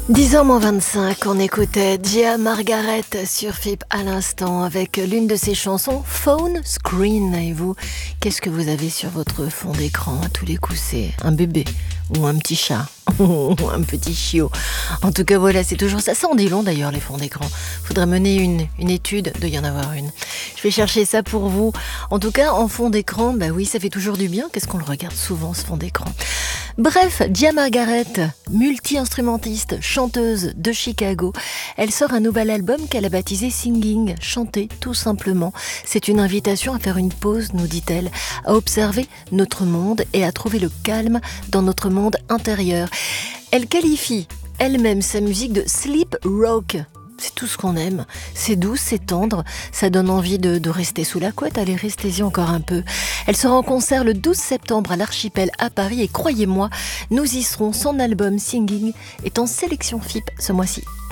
10h moins 25, on écoutait Gia Margaret sur FIP à l'instant avec l'une de ses chansons Phone Screen. Et vous, qu'est-ce que vous avez sur votre fond d'écran? À tous les coups, c'est un bébé ou un petit chat ou un petit chiot. En tout cas, voilà, c'est toujours ça. Ça en dit long d'ailleurs, les fonds d'écran. Faudrait mener une étude, doit y en avoir une. Je vais chercher ça pour vous. En tout cas, en fond d'écran, bah oui, ça fait toujours du bien. Qu'est-ce qu'on le regarde souvent, ce fond d'écran? Bref, Gia Margaret, multi-instrumentiste, chanteuse de Chicago. Elle sort un nouvel album qu'elle a baptisé Singing, chanter tout simplement. C'est une invitation à faire une pause, nous dit-elle, à observer notre monde et à trouver le calme dans notre monde intérieur. Elle qualifie elle-même sa musique de sleep rock. C'est tout ce qu'on aime. C'est doux, c'est tendre. Ça donne envie de rester sous la couette. Allez, restez-y encore un peu. Elle sera en concert le 12 septembre à l'Archipel à Paris. Et croyez-moi, nous y serons. Son album Singing est en sélection FIP ce mois-ci.